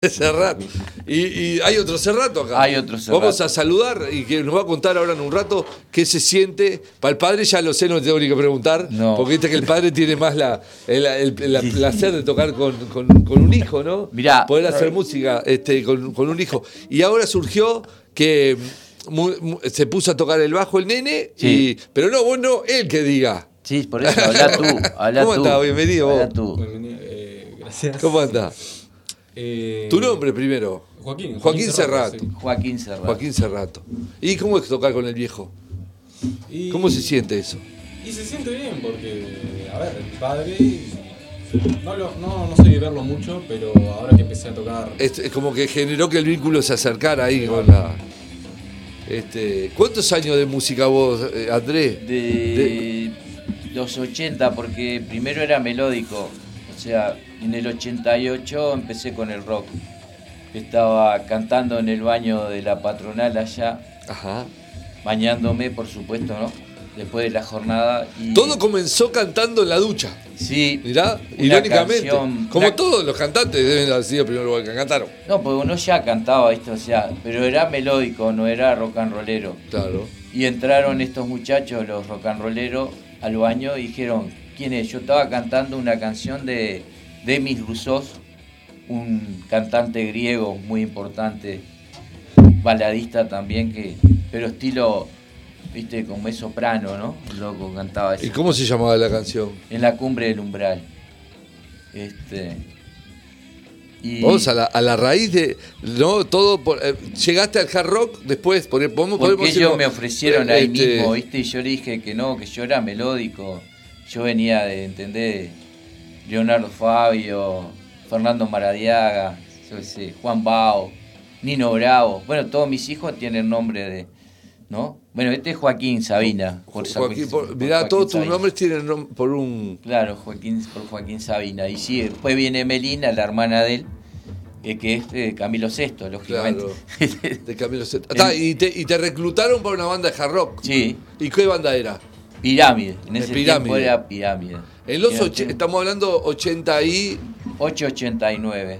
Serrat. Y hay otro Serrato acá. Hay otro Serrato. Vamos a saludar y que nos va a contar ahora en un rato qué se siente. Para el padre ya lo sé, no te tengo ni que preguntar. No. Porque viste que el padre tiene más el placer de tocar con un hijo, ¿no? Mirá. Poder hacer música con un hijo. Y ahora surgió que se puso a tocar el bajo el nene, Sí. pero no, vos no, él que diga. Sí, por eso, habla tú. ¿Cómo andás? Bienvenido vos. Habla tú. Gracias. ¿Cómo andás? Tu nombre primero. Joaquín Serrato. Sí. Joaquín Serrato. Joaquín Serrato. ¿Y cómo es tocar con el viejo? ¿Cómo se siente eso? Y se siente bien porque, a ver, mi padre, no soy de verlo mucho, pero ahora que empecé a tocar... Es como que generó que el vínculo se acercara ahí con la... ¿Cuántos años de música vos, Andrés? De los 80, porque primero era melódico. O sea, en el 88 empecé con el rock. Estaba cantando en el baño de la patronal allá, Ajá. bañándome, por supuesto, ¿no? Después de la jornada. Y Todo comenzó cantando en la ducha. sí, Mirá, una irónicamente. canción- Como una- todos los cantantes deben haber sido el primer lugar que cantaron. No, porque uno ya cantaba esto, o sea, pero era melódico, no era rock and rollero. Claro. Y entraron estos muchachos, los rock and rolleros, al baño y dijeron, ¿quién es? Yo estaba cantando una canción de Demis Roussos, un cantante griego muy importante, baladista también, pero estilo, viste, como es soprano, ¿no? El loco cantaba eso. ¿Y cómo se llamaba la canción? En la cumbre del umbral. Y Vamos a la raíz de... No, todo llegaste al hard rock después, podemos porque decir, ellos me ofrecieron ahí mismo, ¿viste? Y yo le dije que no, que yo era melódico. Yo venía de, ¿entendés? Leonardo Fabio, Fernando Maradiaga, yo qué sé, Juan Bao, Nino Bravo. Bueno, todos mis hijos tienen nombre de... ¿no? Bueno, este es Joaquín Sabina. Mirá, todos tus Sabina. nombres tienen por un... Claro, por Joaquín Sabina. Y sí, después viene Melina, la hermana de él, que es Camilo VI, lógicamente. Claro, de Camilo Sesto. Y te reclutaron para una banda de hard rock. Sí, ¿Y qué banda era? Pirámide. En ese Pirámide. tiempo era Pirámide. En los Era estamos hablando 80 y... 889.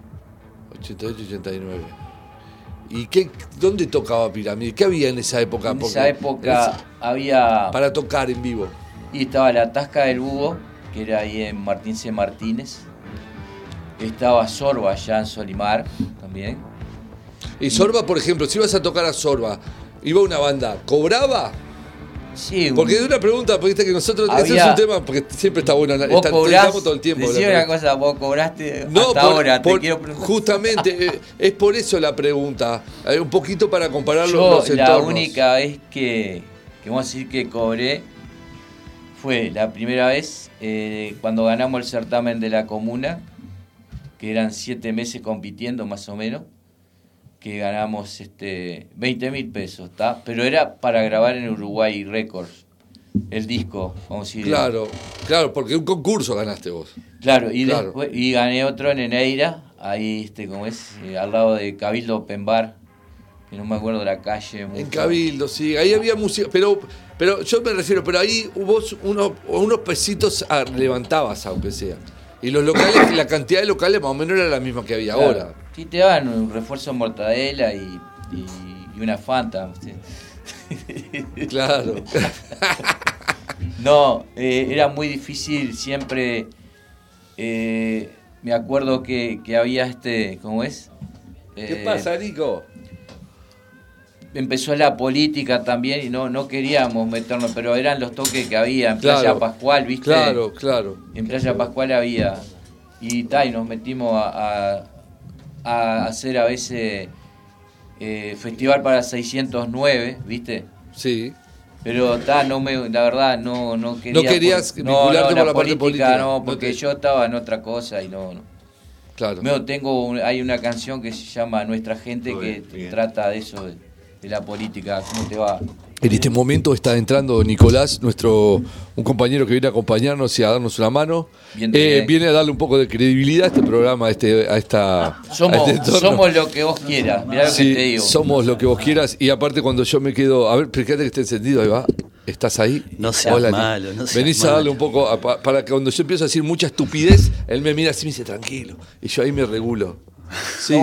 88, 89. ¿Y dónde tocaba Pirámide? ¿Qué había en esa época? En esa época había... Para tocar en vivo. Y estaba la Tasca del Búho, que era ahí en Martín C. Martínez. Estaba Sorba allá en Solimar también. Y Sorba, por ejemplo, si ibas a tocar a Sorba, iba una banda, ¿cobraba? Sí, Porque es una pregunta, porque viste que nosotros, ese Había- es un tema, porque siempre está bueno, vos cobrás, estamos todo el tiempo. decí hablando. una cosa, vos cobraste No, hasta ahora, te quiero preguntar. justamente, es por eso la pregunta, un poquito para comparar Yo los la entornos. única vez que vamos a decir que cobré fue la primera vez cuando ganamos el certamen de la comuna, que eran 7 meses compitiendo más o menos, que ganamos 20.000 pesos, ¿tá? Pero era para grabar en Uruguay Records, el disco, vamos a decir. Claro, porque un concurso ganaste vos. Claro, y Claro. después y gané otro en Eneira, ahí como es, al lado de Cabildo Open Bar, que no me acuerdo de la calle. En mucho. Cabildo, sí, ahí había música, pero yo me refiero, pero ahí vos unos pesitos levantabas, aunque sea. Y los locales, la cantidad de locales más o menos era la misma que había Claro. ahora. Sí, te daban un refuerzo de mortadela y una Fanta. ¿sí? Claro. No, era muy difícil siempre. Me acuerdo que había ¿cómo es? ¿Qué pasa, Nico? Empezó la política también y no queríamos meternos, pero eran los toques que había en Playa Claro. Pascual, ¿viste? Claro. En Playa Pascual había. Y nos metimos a hacer a veces festival para 609, ¿viste? Sí. Pero la verdad no quería. No querías vincularte con la parte política. No, porque yo estaba en otra cosa y no. Claro. Hay una canción que se llama Nuestra Gente Muy que bien. trata de eso, de la política. ¿Cómo te va? En este momento está entrando Nicolás, un compañero que viene a acompañarnos y a darnos una mano. Bien, bien. Viene a darle un poco de credibilidad a este programa, a esta. Somos, a este entorno. somos lo que vos quieras, mirá lo Sí, que te digo. somos lo que vos quieras. Y aparte, cuando yo me quedo. A ver, fíjate que esté encendido, ahí va. ¿Estás ahí? No seas Hola, malo, no seas Venís a malo. darle un poco. Para que cuando yo empiezo a decir mucha estupidez, él me mira así y me dice tranquilo. Y yo ahí me regulo. Sí.